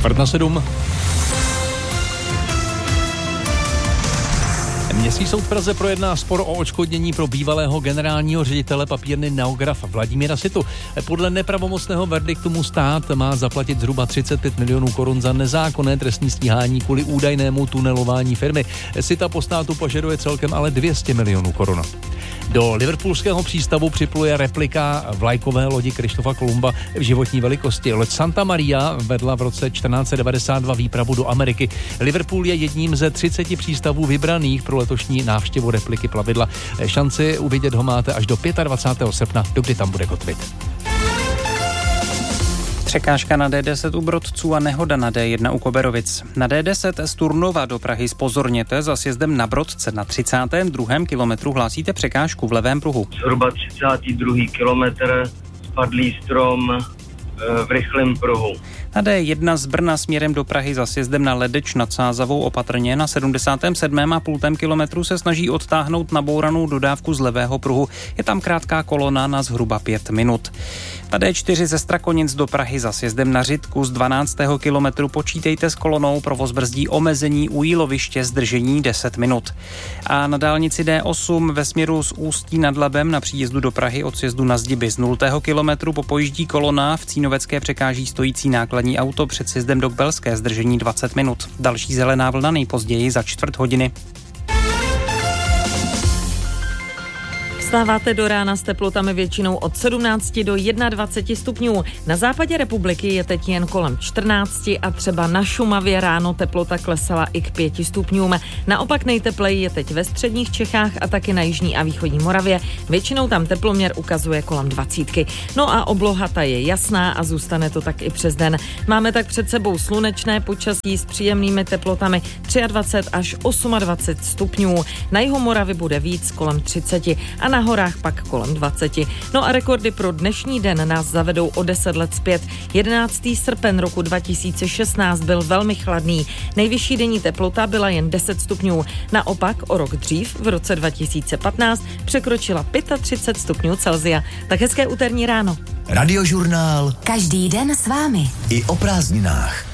6:45. Městský soud v Praze projedná spor o odškodnění pro bývalého generálního ředitele papírny Neograph Vladimíra Situ. Podle nepravomocného verdiktu mu stát má zaplatit zhruba 35 milionů korun za nezákonné trestní stíhání kvůli údajnému tunelování firmy. Sita po státu požaduje celkem ale 200 milionů korun. Do liverpoolského přístavu připluje replika vlajkové lodi Krištofa Kolumba v životní velikosti. Loď Santa Maria vedla v roce 1492 výpravu do Ameriky. Liverpool je jedním ze 30 přístavů vybraných pro letošní návštěvu repliky plavidla. Šanci uvidět ho máte až do 25. srpna, dokdy tam bude kotvit. Překážka na D10 u Brodců a nehoda na D1 u Koberovic. Na D10 z Turnova do Prahy zpozorněte, za sjezdem na Brodce na 32. kilometru hlásíte překážku v levém pruhu. Zhruba 32. kilometr, spadlý strom v rychlém pruhu. Na D1 z Brna směrem do Prahy za sjezdem na Ledeč nad Sázavou opatrně na 77,5 kilometru se snaží odtáhnout nabouranou dodávku z levého pruhu. Je tam krátká kolona na zhruba 5 minut. Na D4 ze Strakonic do Prahy za sjezdem na Řitku z 12. kilometru počítejte s kolonou, provoz brzdí omezení u Jíloviště, zdržení 10 minut. A na dálnici D8 ve směru z Ústí nad Labem na příjezdu do Prahy od sjezdu na Zdiby z 0. kilometru popojíždí kolona, v Cínovecké překáží stojící nákladní auto před sjezdem do Kbelské, zdržení 20 minut. Další zelená vlna nejpozději za 1/4 hodiny. Vstáváte do rána s teplotami většinou od 17 do 21 stupňů. Na západě republiky je teď jen kolem 14 a třeba na Šumavě ráno teplota klesala i k 5 stupňům. Naopak nejtepleji je teď ve středních Čechách a taky na jižní a východní Moravě. Většinou tam teploměr ukazuje kolem 20. No a obloha ta je jasná a zůstane to tak i přes den. Máme tak před sebou slunečné počasí s příjemnými teplotami 23 až 28 stupňů. Na jihu Moravy bude víc kolem 30 a na horách pak kolem 20. No a rekordy pro dnešní den nás zavedou o 10 let zpět. 11. srpen roku 2016 byl velmi chladný. Nejvyšší denní teplota byla jen 10 stupňů. Naopak o rok dřív, v roce 2015, překročila 35 stupňů Celsia. Tak hezké úterní ráno. Radiožurnál. Každý den s vámi. I o prázdninách.